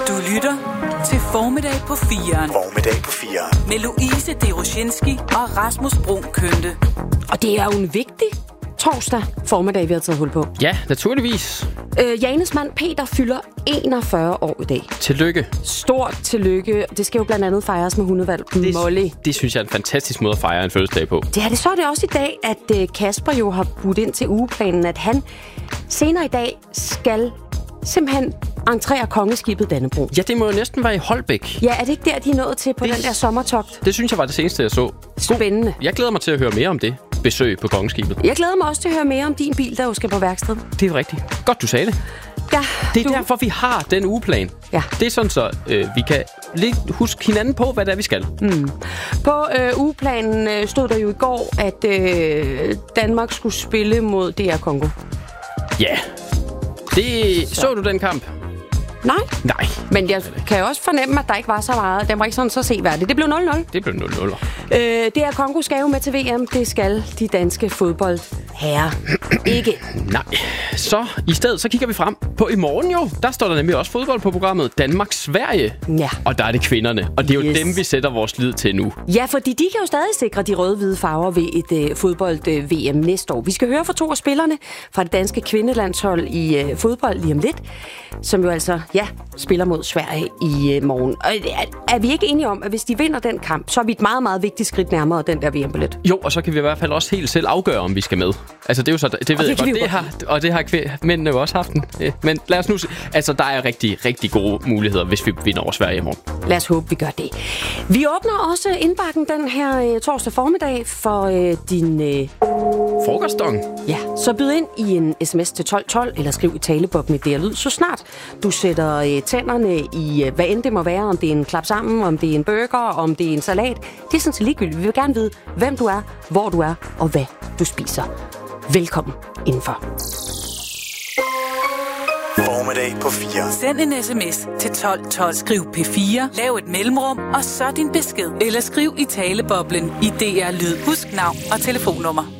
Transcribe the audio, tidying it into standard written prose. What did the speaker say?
Du lytter til Formiddag på 4'eren. Formiddag på 4'eren. Med Louise Derosjenski og Rasmus Bruun Kønte. Og det er jo en vigtig torsdag formiddag, vi har taget hul på. Ja, naturligvis. Janes mand Peter fylder 41 år i dag. Tillykke. Stort tillykke. Det skal jo blandt andet fejres med hundevalpen Molly. Det synes jeg er en fantastisk måde at fejre en fødselsdag på. Det er det. Så er det også i dag, at Kasper jo har budt ind til ugeplanen, at han senere i dag skal simpelthen entrere kongeskibet Dannebrog. Ja, det må jo næsten være i Holbæk. Ja, er det ikke der, de er nået til på den der sommertogt? Det synes jeg var det seneste, jeg så. Spændende. Jeg glæder mig til at høre mere om det besøg på kongeskibet. Jeg glæder mig også til at høre mere om din bil, der jo skal på værksted. Det er rigtigt. Godt, du sagde det. Ja, det er derfor, vi har den ugeplan. Ja. Det er sådan, så vi kan lidt huske hinanden på, hvad det er, vi skal. På ugeplanen stod der jo i går, at Danmark skulle spille mod DR Congo. Ja. Så du den kamp? Nej. Men jeg kan jo også fornemme, at der ikke var så meget. Den var ikke sådan så seværdig. Det blev 0-0. Det blev 0-0. DR Congo skal jo med til VM. Det skal de danske fodboldherrer ikke. Nej. Så i stedet så kigger vi frem på i morgen jo. Der står der nemlig også fodbold på programmet. Danmark-Sverige. Ja. Og der er det kvinderne. Og det er jo dem, vi sætter vores lid til nu. Ja, fordi de kan jo stadig sikre de røde-hvide farver ved et fodbold-VM næste år. Vi skal høre fra to af spillerne fra det danske kvindelandshold i fodbold lige om lidt, som jo altså, spiller mod Sverige i morgen. Og er vi ikke enige om, at hvis de vinder den kamp, så er vi et meget, meget vigtigt skridt nærmere den der VM-billet? Jo, og så kan vi i hvert fald også helt selv afgøre, om vi skal med. Altså, det er jo så, det ved jeg godt, det har mændene jo også haft den. Men lad os nu altså, der er rigtig, rigtig gode muligheder, hvis vi vinder over Sverige i morgen. Lad os håbe, vi gør det. Vi åbner også indbakken den her torsdag formiddag for din... frokostdong. Ja, så byd ind i en sms til 1212, eller skriv i talebobben i DR Lyd, så snart du sætter tænderne i, hvad end det må være, om det er en klap sammen, om det er en burger, om det er en salat. Det er sådan set ligegyldigt. Vi vil gerne vide, hvem du er, hvor du er, og hvad du spiser. Velkommen indenfor. Formiddag på 4. Send en sms til 1212. Skriv P4, lav et mellemrum, og så din besked. Eller skriv i taleboblen i DR Lyd. Husk navn og telefonnummer.